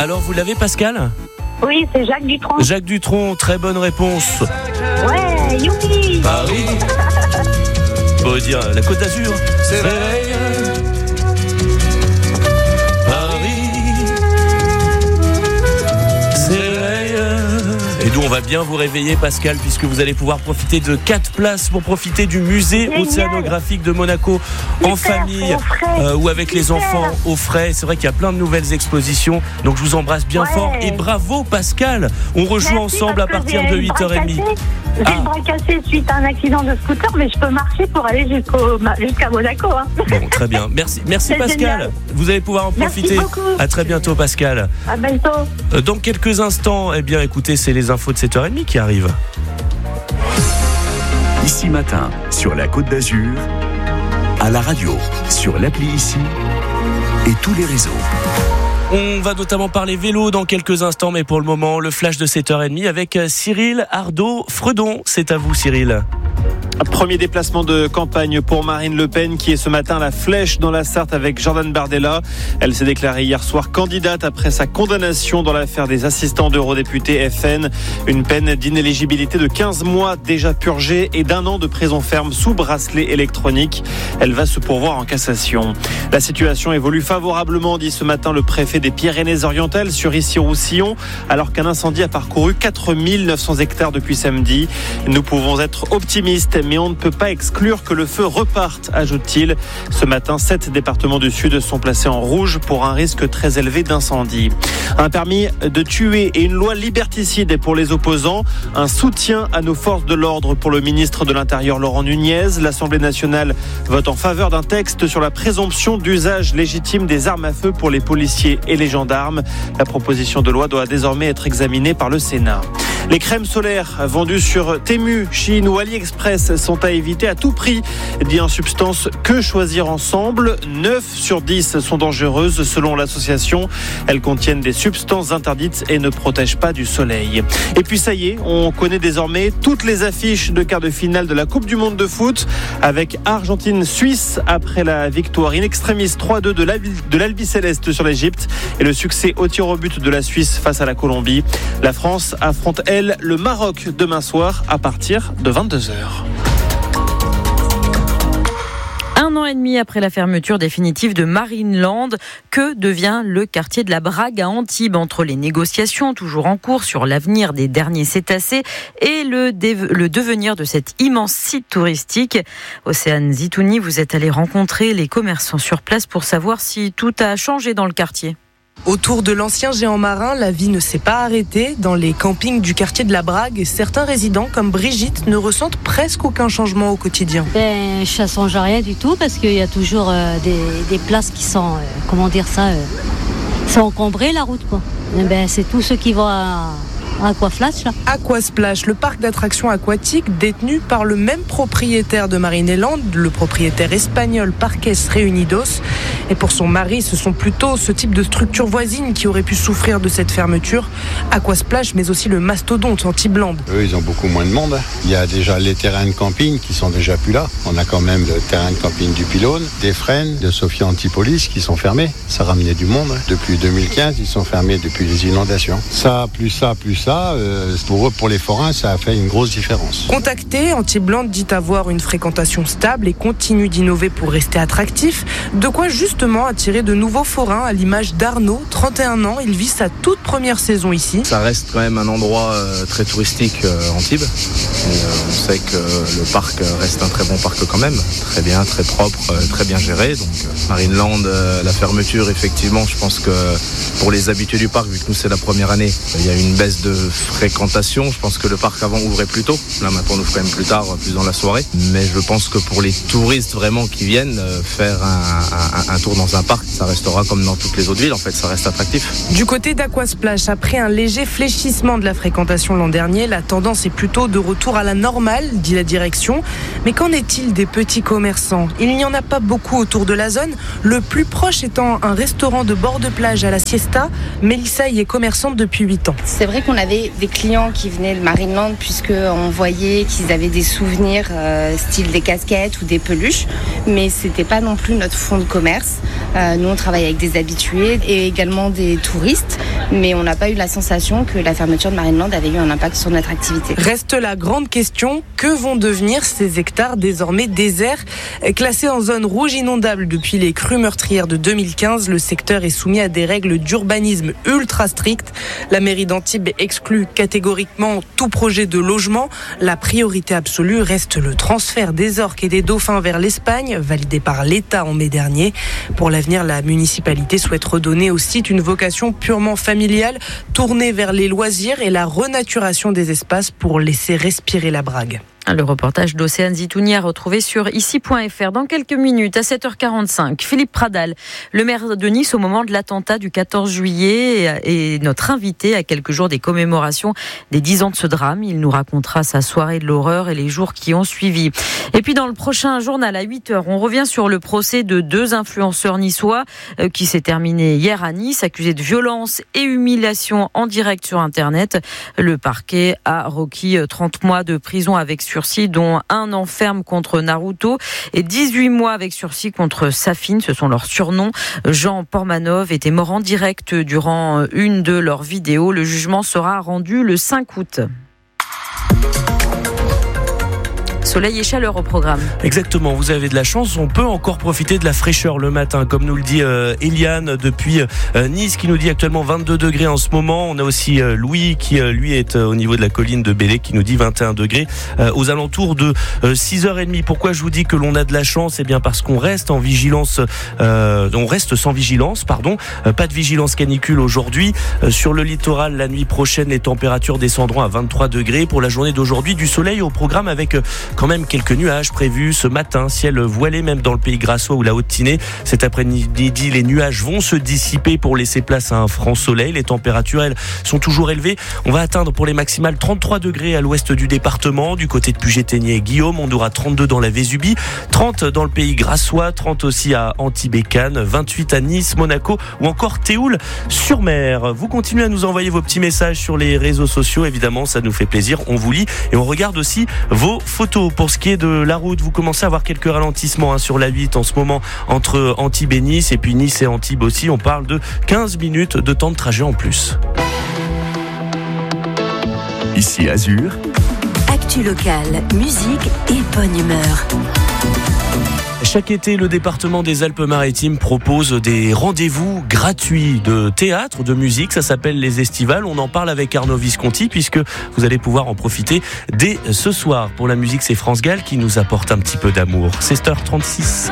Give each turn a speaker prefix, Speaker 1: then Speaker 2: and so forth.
Speaker 1: Alors, vous l'avez, Pascal ?
Speaker 2: Oui, c'est Jacques Dutronc.
Speaker 1: Jacques Dutronc, très bonne réponse.
Speaker 2: Ouais, youpi.
Speaker 1: Paris. Faut dire la Côte d'Azur. S'éveille. Et nous, on va bien vous réveiller, Pascal, puisque vous allez pouvoir profiter de 4 places pour profiter du musée océanographique de Monaco en famille ou avec les enfants au frais. C'est vrai qu'il y a plein de nouvelles expositions, donc je vous embrasse bien fort et bravo, Pascal. On rejoue ensemble à partir de 8h30.
Speaker 2: J'ai le bras cassé suite à un accident de scooter, mais je peux marcher pour aller jusqu'à Monaco.
Speaker 1: Bon, très bien. Merci Pascal. Génial. Vous allez pouvoir en profiter.
Speaker 2: Merci beaucoup.
Speaker 1: À très bientôt, Pascal.
Speaker 2: À bientôt.
Speaker 1: Dans quelques instants, écoutez, c'est les infos de 7h30 qui arrivent.
Speaker 3: Ici Matin, sur la Côte d'Azur, à la radio, sur l'appli Ici et tous les réseaux.
Speaker 1: On va notamment parler vélo dans quelques instants, mais pour le moment, le flash de 7h30 avec Cyril Ardo-Fredon. C'est à vous, Cyril.
Speaker 4: Premier déplacement de campagne pour Marine Le Pen qui est ce matin à la Flèche dans la Sarthe avec Jordan Bardella. Elle s'est déclarée hier soir candidate après sa condamnation dans l'affaire des assistants d'eurodéputés FN. Une peine d'inéligibilité de 15 mois déjà purgée et d'1 an de prison ferme sous bracelet électronique. Elle va se pourvoir en cassation. La situation évolue favorablement, dit ce matin le préfet des Pyrénées-Orientales sur Issy-Roussillon, alors qu'un incendie a parcouru 4900 hectares depuis samedi. Nous pouvons être optimistes, mais on ne peut pas exclure que le feu reparte, ajoute-t-il. Ce matin, 7 départements du Sud sont placés en rouge pour un risque très élevé d'incendie. Un permis de tuer et une loi liberticide pour les opposants. Un soutien à nos forces de l'ordre pour le ministre de l'Intérieur Laurent Nunez. L'Assemblée nationale vote en faveur d'un texte sur la présomption d'usage légitime des armes à feu pour les policiers et les gendarmes. La proposition de loi doit désormais être examinée par le Sénat. Les crèmes solaires vendues sur Temu, Chine ou AliExpress sont à éviter à tout prix, dit en substance Que Choisir Ensemble. 9 sur 10 sont dangereuses selon l'association. Elles contiennent des substances interdites et ne protègent pas du soleil. Et puis ça y est, on connaît désormais toutes les affiches de quart de finale de la Coupe du Monde de foot avec Argentine-Suisse après la victoire in extremis 3-2 de l'Albi Céleste sur l'Égypte et le succès au tir au but de la Suisse face à la Colombie. La France affronte le Maroc demain soir à partir de 22h.
Speaker 5: 1 an et demi après la fermeture définitive de Marineland, que devient le quartier de la Brague à Antibes entre les négociations toujours en cours sur l'avenir des derniers cétacés et le devenir de cet immense site touristique. Océane Zitouni, vous êtes allé rencontrer les commerçants sur place pour savoir si tout a changé dans le quartier.
Speaker 6: Autour de l'ancien géant marin, la vie ne s'est pas arrêtée. Dans les campings du quartier de la Brague, certains résidents, comme Brigitte, ne ressentent presque aucun changement au quotidien.
Speaker 7: Ça ne change rien du tout parce qu'il y a toujours des places qui sont, sont encombrées, la route, quoi. C'est tous ceux qui vont à Aquasplash, là.
Speaker 6: Aquasplash, le parc d'attractions aquatiques détenu par le même propriétaire de Marineland, le propriétaire espagnol Parques Reunidos. Et pour son mari, ce sont plutôt ce type de structures voisines qui auraient pu souffrir de cette fermeture. Aquasplash, mais aussi le mastodonte Antibes-Land.
Speaker 8: Eux, ils ont beaucoup moins de monde. Il y a déjà les terrains de camping qui sont déjà plus là. On a quand même le terrain de camping du Pylône, des Fresnes, de Sophia Antipolis qui sont fermés. Ça ramenait du monde. Depuis 2015, ils sont fermés depuis les inondations. Ça, pour eux, pour les forains, ça a fait une grosse différence.
Speaker 6: Contacté, Antibes-Land dit avoir une fréquentation stable et continue d'innover pour rester attractif. De quoi justement attirer de nouveaux forains, à l'image d'Arnaud, 31 ans. Il vit sa toute première saison ici.
Speaker 9: Ça reste quand même un endroit très touristique, Antibes. On sait que le parc reste un très bon parc quand même. Très bien, très propre, très bien géré. Donc Marineland, la fermeture, effectivement, je pense que pour les habitués du parc, vu que nous c'est la première année, il y a une baisse de fréquentation. Je pense que le parc avant ouvrait plus tôt. Là maintenant on ouvre quand même plus tard, plus dans la soirée. Mais je pense que pour les touristes vraiment qui viennent faire un tour dans un parc, ça restera comme dans toutes les autres villes. En fait, ça reste attractif.
Speaker 6: Du côté d'Aquasplash, après un léger fléchissement de la fréquentation l'an dernier, la tendance est plutôt de retour à la normale, dit la direction. Mais qu'en est-il des petits commerçants ? Il n'y en a pas beaucoup autour de la zone. Le plus proche étant un restaurant de bord de plage à la Siesta. Mélissa y est commerçante depuis 8 ans.
Speaker 10: C'est vrai qu'on avait des clients qui venaient de Marineland puisqu'on voyait qu'ils avaient des souvenirs style des casquettes ou des peluches, mais c'était pas non plus notre fonds de commerce. Nous on travaille avec des habitués et également des touristes, Mais on n'a pas eu la sensation que la fermeture de Marineland avait eu un impact sur notre activité.
Speaker 6: Reste la grande question, que vont devenir ces hectares désormais déserts? Classés en zone rouge inondable depuis les crues meurtrières de 2015, le secteur est soumis à des règles d'urbanisme ultra strictes. La mairie d'Antibes exclut catégoriquement tout projet de logement. La priorité absolue reste le transfert des orques et des dauphins vers l'Espagne, validé par l'État en mai dernier. Pour l'avenir, la municipalité souhaite redonner au site une vocation purement familiale, tournée vers les loisirs et la renaturation des espaces pour laisser respirer la Brague.
Speaker 5: Le reportage d'Océane Zitouni à retrouver sur ici.fr. Dans quelques minutes, à 7h45, Philippe Pradal, le maire de Nice au moment de l'attentat du 14 juillet, est notre invité à quelques jours des commémorations des 10 ans de ce drame. Il nous racontera sa soirée de l'horreur et les jours qui ont suivi. Et puis dans le prochain journal à 8h, on revient sur le procès de 2 influenceurs niçois qui s'est terminé hier à Nice, accusés de violence et humiliation en direct sur Internet. Le parquet a requis 30 mois de prison avec sursis, dont 1 an ferme contre Naruto et 18 mois avec sursis contre Safine, ce sont leurs surnoms. Jean Portmanov était mort en direct durant une de leurs vidéos. Le jugement sera rendu le 5 août. Soleil et chaleur au programme.
Speaker 1: Exactement, vous avez de la chance, on peut encore profiter de la fraîcheur le matin, comme nous le dit Eliane depuis Nice, qui nous dit actuellement 22 degrés en ce moment. On a aussi Louis qui lui est au niveau de la colline de Bélé, qui nous dit 21 degrés aux alentours de 6h30. Pourquoi je vous dis que l'on a de la chance? Eh bien parce qu'on reste en vigilance, on reste sans vigilance, pardon. Pas de vigilance canicule aujourd'hui. Sur le littoral, la nuit prochaine, les températures descendront à 23 degrés. Pour la journée d'aujourd'hui, du soleil au programme avec quand même quelques nuages prévus ce matin, ciel voilé même dans le pays grassois ou la Haute-Tinée. Cet après-midi, les nuages vont se dissiper pour laisser place à un franc soleil. Les températures, elles, sont toujours élevées. On va atteindre pour les maximales 33 degrés à l'ouest du département. Du côté de Puget-Théniers et Guillaume, on aura 32 dans la Vésubie, 30 dans le pays grassois, 30 aussi à Antibes et Cannes, 28 à Nice, Monaco ou encore Théoul-sur-Mer. Vous continuez à nous envoyer vos petits messages sur les réseaux sociaux. Évidemment, ça nous fait plaisir. On vous lit et on regarde aussi vos photos. Pour ce qui est de la route, vous commencez à avoir quelques ralentissements sur la 8 en ce moment entre Antibes et Nice, et puis Nice et Antibes aussi. On parle de 15 minutes de temps de trajet en plus.
Speaker 3: Ici Azur.
Speaker 11: Actu locale, musique et bonne humeur.
Speaker 1: Chaque été, le département des Alpes-Maritimes propose des rendez-vous gratuits de théâtre, de musique. Ça s'appelle les Estivales. On en parle avec Arnaud Visconti puisque vous allez pouvoir en profiter dès ce soir. Pour la musique, c'est France Gall qui nous apporte un petit peu d'amour. 16h36.